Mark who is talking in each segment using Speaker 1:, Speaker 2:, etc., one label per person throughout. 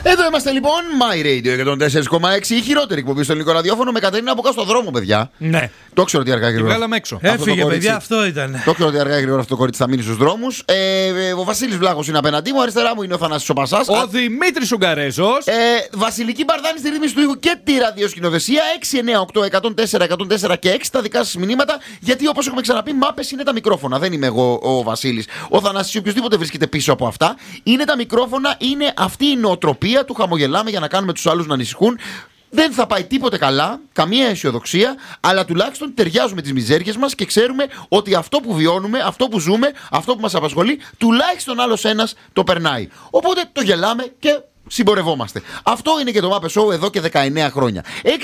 Speaker 1: Εδώ είμαστε λοιπόν, My Radio 104,6, η χειρότερη εκπομπή στο ελληνικό ραδιόφωνο με Κατερίνα από κάτω στο δρόμο, παιδιά.
Speaker 2: Ναι.
Speaker 1: Το ξέρω ότι αργά γρήγορα.
Speaker 2: Τη βγάλαμε έξω.
Speaker 3: Έφυγε, παιδιά, αυτό ήταν.
Speaker 1: Το ξέρω ότι αργά γρήγορα αυτό το κορίτσι θα μείνει στους δρόμους. Ο Βασίλης Βλάχος είναι απέναντί μου, αριστερά μου είναι ο Θανάσης ο Πασάς.
Speaker 2: Ο Δημήτρης Ουγγαρέζος.
Speaker 1: Βασιλική Μπαρδάνη στη ρύθμιση του ήχου και τη ραδιοσκηνοθεσία. 698-104-104 και 6 τα δικά σας μηνύματα. Γιατί όπως έχουμε ξαναπεί, μάπες είναι τα μικρόφωνα. Δεν είμαι εγώ ο Βασίλης. Ο Θανάσης, οποιοδήποτε βρίσκεται πίσω από αυτά. Είναι τα μικρόφωνα, είναι αυτή η νοοτροπία του χαμογελάμε για να κάνουμε τους άλλους να ανησυχούν. Δεν θα πάει τίποτε καλά, καμία αισιοδοξία, αλλά τουλάχιστον ταιριάζουμε τις μιζέριες μας και ξέρουμε ότι αυτό που βιώνουμε, αυτό που ζούμε, αυτό που μας απασχολεί, τουλάχιστον άλλος ένας το περνάει. Οπότε το γελάμε και συμπορευόμαστε. Αυτό είναι και το Muppet Show εδώ και 19 χρόνια.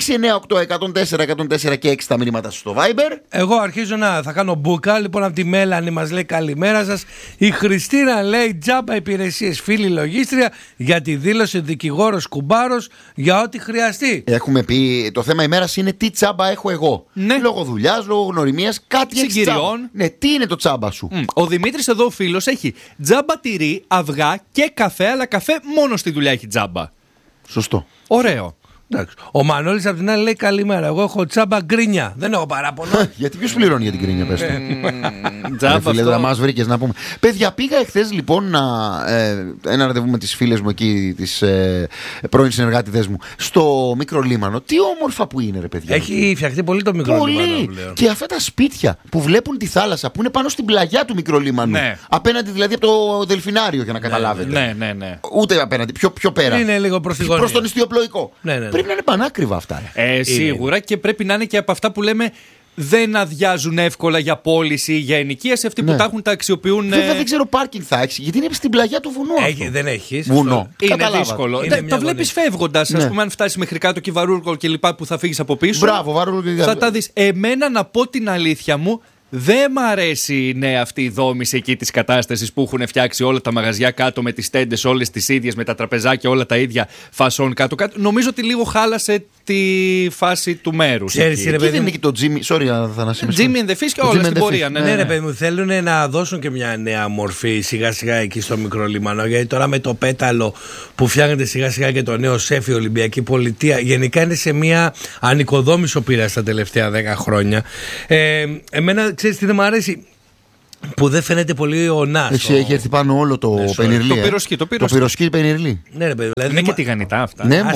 Speaker 1: 698-104-104 και 6 τα μηνύματα στο Viber.
Speaker 3: Εγώ αρχίζω θα κάνω μπουκα. Λοιπόν, από τη Μέλανη μας λέει καλημέρα σας. Η Χριστίνα λέει τζάμπα υπηρεσίες, φίλη λογίστρια, για τη δήλωση δικηγόρος κουμπάρος για ό,τι χρειαστεί. Έχουμε πει, το θέμα ημέρας είναι τι τσάμπα έχω εγώ.
Speaker 2: Ναι.
Speaker 3: Λόγω δουλειάς, λόγω γνωριμίας, κάτι
Speaker 2: συγκυριών.
Speaker 3: Ναι, τι είναι το τσάμπα σου.
Speaker 2: Ο Δημήτρης εδώ ο φίλος έχει τζάμπα τυρί, αυγά και καφέ, αλλά καφέ μόνο στη δουλειά έχει τζάμπα.
Speaker 3: Σωστό.
Speaker 2: Ωραίο.
Speaker 3: Εντάξει. Ο Μανώλης από την άλλη λέει καλημέρα. Εγώ έχω τσάμπα γκρίνια. Δεν έχω παράπονο.
Speaker 1: Γιατί ποιος πληρώνει για την γκρίνια, πες το.
Speaker 2: Τζάμπα
Speaker 1: Φίλε, θα μας βρήκες να πούμε. Παιδιά, πήγα εχθές λοιπόν ένα ραντεβού με τις φίλες μου εκεί, τις πρώην συνεργάτηδες μου, στο μικρό λίμανο. Τι όμορφα που είναι, ρε παιδιά.
Speaker 3: Έχει φτιαχτεί πολύ το μικρό λίμανο.
Speaker 1: Και αυτά τα σπίτια που βλέπουν τη θάλασσα, που είναι πάνω στην πλαγιά του μικρού λίμανου.
Speaker 2: Ναι.
Speaker 1: Απέναντι δηλαδή από το Δελφινάριο, για να καταλάβετε.
Speaker 2: Ναι.
Speaker 1: Ούτε απέναντι, πιο πέρα.
Speaker 3: Είναι λίγο προς
Speaker 1: τον ιστιοπλοϊκό.
Speaker 3: Ναι.
Speaker 1: Πρέπει να είναι πανάκριβα αυτά.
Speaker 2: Σίγουρα, και πρέπει να είναι και από αυτά που λέμε δεν αδειάζουν εύκολα για πώληση ή για ενοικίαση. Αυτοί που τα έχουν τα αξιοποιούν.
Speaker 1: Βέβαια δεν ξέρω πάρκινγκ θα έχει, γιατί είναι στην πλαγιά του βουνού.
Speaker 3: Δεν έχει.
Speaker 1: Βουνό.
Speaker 2: Είναι δύσκολο. Τα βλέπει φεύγοντας. Ας πούμε, αν φτάσει μέχρι κάτω και Βαρούρκο και λοιπά που θα φύγει από πίσω.
Speaker 1: Μπράβο, Βαρούρκο.
Speaker 2: Θα τα δεις. Εμένα, να πω την αλήθεια μου, δεν μ' αρέσει αυτή η δόμηση εκεί της κατάστασης που έχουν φτιάξει όλα τα μαγαζιά κάτω με τις τέντες όλες τις ίδιες, με τα τραπεζάκια όλα τα ίδια φασόν κάτω-κάτω. Νομίζω ότι λίγο χάλασε τη φάση του μέρους.
Speaker 3: Ξέρεις, ρε παιδί
Speaker 1: δεν είναι και το Jimmy. Sorry,
Speaker 2: Jimmy and the Fish και όλα στην πορεία.
Speaker 3: Ναι, ρε παιδί μου, θέλουν να δώσουν και μια νέα μορφή σιγά-σιγά εκεί στο μικρό λιμανό. Γιατί τώρα με το πέταλο που φτιάχνεται σιγά-σιγά και το νέο ΣΕΦ, η Ολυμπιακή Πολιτεία, γενικά είναι σε μια ανοικοδόμηση πείρα στα τελευταία 10 χρόνια. Εμένα, ξέρεις τι δεν μου αρέσει, που δεν φαίνεται πολύ ο Νας.
Speaker 1: Έχει έρθει πάνω όλο το πενιρλί.
Speaker 2: Το πυροσκή
Speaker 1: πενιρλί.
Speaker 3: Ναι, ρε παιδί.
Speaker 2: Είναι και τηγανιτά αυτά.
Speaker 1: Ναι,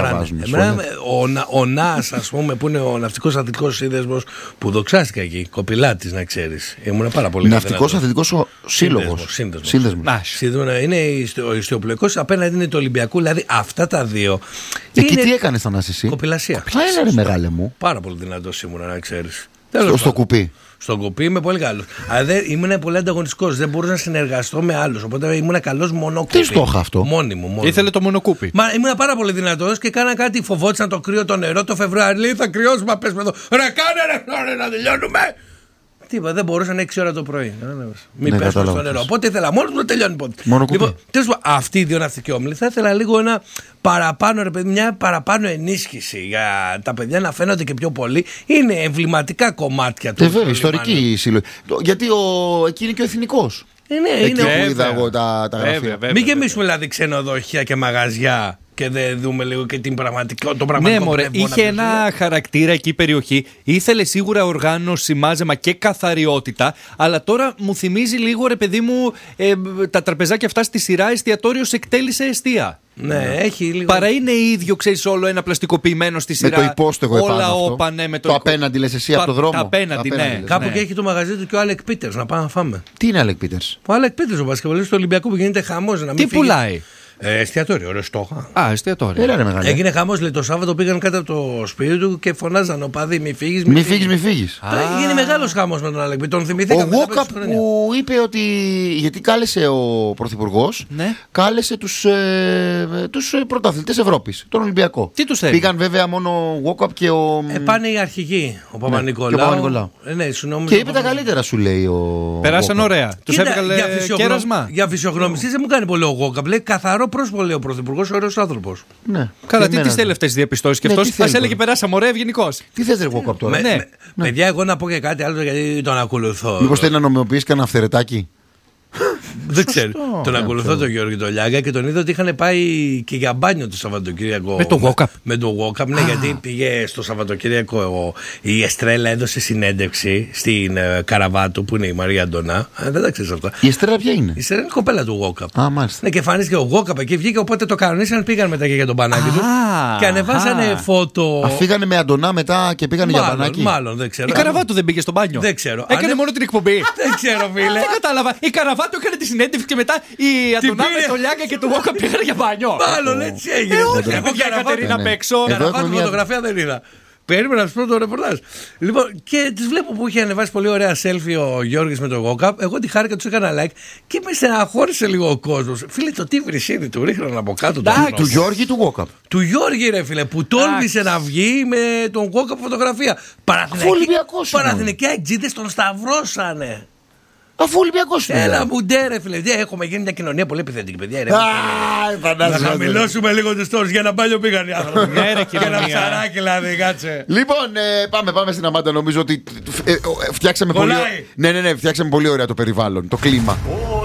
Speaker 3: ο Νας, ας πούμε, που είναι ο Ναυτικός Αθλητικός Σύνδεσμος, που δοξάστηκα εκεί, κοπηλάτης, να ξέρεις. Ήμουν πάρα πολύ.
Speaker 1: Ναυτικός Αθλητικός Σύλλογος.
Speaker 3: Σύνδεσμος. Είναι ο ιστιοπλοϊκός, απέναντι είναι το Ολυμπιακό, δηλαδή αυτά τα δύο.
Speaker 1: Εκεί τι έκανες, Θανάση, εσύ?
Speaker 3: Κοπηλασία.
Speaker 1: Έλα ρε μεγάλε μου.
Speaker 3: Πάρα πολύ δυνατός ήμουν, να ξέρεις.
Speaker 1: Στο κουπί.
Speaker 3: Στον κουπί είμαι πολύ καλό. Αλλά ήμουν πολύ ανταγωνιστικός. Δεν μπορούσα να συνεργαστώ με άλλους. Οπότε ήμουν καλός μονοκούπι.
Speaker 1: Τι στο είχα αυτό?
Speaker 3: Μόνιμο.
Speaker 2: Ήθελε το μονοκούπι.
Speaker 3: Μα ήμουν πάρα πολύ δυνατός και κάνα κάτι. Φοβόντουσαν το κρύο, το νερό, το Φεβρουάριο. Λέει θα κρυώσουμε, πες με εδώ. Ρε κάνε ρε, να τελειώνουμε. Τι είπα, δεν μπορούσαν 6 ώρα το πρωί. Μην πέσουμε στο νερό. Οπότε ήθελα μόνο να τελειώνει πότε. Λοιπόν, τέλος πάντων, αυτοί οι δύο ναυτικοί όμιλοι θα ήθελα λίγο ένα παραπάνω, ρε παιδί, μια παραπάνω ενίσχυση για τα παιδιά να φαίνονται και πιο πολύ. Είναι εμβληματικά κομμάτια του.
Speaker 1: Βέβαια, ιστορική συλλογή. Γιατί εκεί είναι και ο εθνικός.
Speaker 3: Είναι
Speaker 1: που είδα εγώ τα γραφεία.
Speaker 3: Μην γεμίσουμε δηλαδή ξενοδοχεία και μαγαζιά και δεν δούμε λίγο και το πραγματικό.
Speaker 2: Ναι, μωρέ, είχε ένα χαρακτήρα εκεί η περιοχή. Ήθελε σίγουρα οργάνωση, μάζεμα και καθαριότητα. Αλλά τώρα μου θυμίζει λίγο, ρε παιδί μου, τα τραπεζάκια αυτά στη σειρά εστιατόριο σε εκτέλησε εστία.
Speaker 3: Ναι, έχει λίγο.
Speaker 2: Παρά είναι ίδιο, ξέρεις, όλο ένα πλαστικοποιημένο στη σειρά.
Speaker 1: Με το υπόστεγο επάνω.
Speaker 2: Όλα όπανε με
Speaker 1: το απέναντι, λες εσύ, από το δρόμο.
Speaker 2: Το απέναντι, ναι.
Speaker 3: Κάπου και έχει το μαγαζί του και ο Άλεκ Πίτερς να πάμε να φάμε.
Speaker 1: Τι είναι Άλεκ Πίτερς?
Speaker 3: Ο Άλεκ Πίτερς, ο μπασκετμπολίστας του Ολυμπιακού που γίνεται χαμός.
Speaker 2: Τι πουλάει?
Speaker 3: Εστιατόριο, ωραίο στόχα.
Speaker 2: Εστιατόριο.
Speaker 3: Έγινε χαμός, λέει, το Σάββατο πήγαν κάτω από το σπίτι του και φωνάζαν οπαδοί, μη φύγεις.
Speaker 1: Μη φύγεις.
Speaker 3: Τώρα γίνει μεγάλος χαμός με τον Άλεκ. Τον θυμηθήκαμε.
Speaker 1: Ο Walkup που είπε ότι. Γιατί κάλεσε ο Πρωθυπουργός, κάλεσε τους πρωταθλητές Ευρώπης, τον Ολυμπιακό.
Speaker 2: Τι τους θέλει?
Speaker 1: Πήγαν βέβαια μόνο ο Walkup και ο.
Speaker 3: Πάνε οι αρχηγοί, ο Παπα-Νικολάου.
Speaker 1: Και είπε τα καλύτερα, σου λέει ο.
Speaker 2: Περάσαν ωραία. Τους έβγαλε κέρασμα.
Speaker 3: Για φυσιογνωμιστής δεν μου κάνει πολύ ο Walkup. Λέει καθαρό πρόσωπο, λέει ο Πρωθυπουργός, ωραίος άνθρωπος.
Speaker 1: Ναι.
Speaker 2: Καλά, τι θέλει αυτές τις διαπιστώσεις και αυτός? Ας έλεγε περάσαμε ωραία ευγενικώς.
Speaker 1: Τι θες, ρε Walkup τώρα?
Speaker 3: Παιδιά, εγώ να πω και κάτι άλλο γιατί τον ακολουθώ.
Speaker 1: Μήπως θέλει να νομιμοποιήσει κανένα αυθαιρετάκι?
Speaker 3: Δεν ξέρω. Τον ακολουθώ τον Γιώργο τον Λιάγκα και τον είδα ότι είχαν πάει και για μπάνιο το Σαββατοκύριακο.
Speaker 2: Με το walk-up.
Speaker 3: Με το walk-up, ναι, γιατί πήγε στο Σαββατοκύριακο. Η Εστρέλα έδωσε συνέντευξη στην Καραβάτου που είναι η Μαρία Αντωνά. Δεν τα ξέρεις αυτά.
Speaker 1: Η Εστρέλα ποια είναι?
Speaker 3: Η Εστρέλα είναι η κοπέλα του walk-up.
Speaker 1: Α, μάλιστα.
Speaker 3: Ναι, και εμφανίστηκε ο walk-up εκεί, βγήκε, οπότε το κανονίσαν, πήγαν μετά και για τον μπανάκι του. Και ανεβάσανε φώτο.
Speaker 1: Φύγανε με Αντωνά μετά και πήγανε για μπανάκι.
Speaker 3: Μάλλον, δεν ξέρω.
Speaker 2: Η Καραβάτου δεν πήγε στο μπάνιο.
Speaker 3: Δεν ξέρω.
Speaker 2: Έκανε μόνο την εκπομπή.
Speaker 3: Δεν ξέρω, φίλε.
Speaker 2: Δεν κατάλαβα. Η Καραβάτου έκανε τη συνέντευξη και μετά η Αντωνά με το Λιάγκα και το Walker πήγαν για μπάνιο.
Speaker 3: Μάλλον έτσι έγινε.
Speaker 2: Όχι, εγώ και η Κατερίνα απ' έξω.
Speaker 3: Καραβάτου φωτογραφία δεν είδα. Περίμενα να σου πω το ρεπορτάζ. Λοιπόν, και τις βλέπω που είχε ανεβάσει πολύ ωραία selfie ο Γιώργης με το walk-up. Εγώ τη χάρηκα, τους έκανα like και με στεναχώρησε λίγο ο κόσμος. Φίλε, το τι βρυσίδι του ρίχναν από κάτω.
Speaker 1: Του Γιώργη του walk-up.
Speaker 3: Του Γιώργη, ρε φίλε, που τόλμησε να βγει με τον walk-up φωτογραφία. Παραθυνικοί αεξίδες τον σταυρώσανε.
Speaker 1: Αφού Ολυμπιακός είναι.
Speaker 3: Έλα μου ντε ρε φίλε. Έχουμε γίνει μια κοινωνία πολύ επιθετική, παιδιά.
Speaker 1: Να
Speaker 3: χαμηλώσουμε λίγο τις τόρες. Για να μπάλιο πήγαν οι άνθρωποι.
Speaker 2: Για
Speaker 3: ένα ψαράκι δηλαδή, κάτσε.
Speaker 1: Λοιπόν, πάμε στην Αμάντα. Νομίζω ότι φτιάξαμε πολύ. Ναι, φτιάξαμε πολύ ωραία το περιβάλλον, το κλίμα.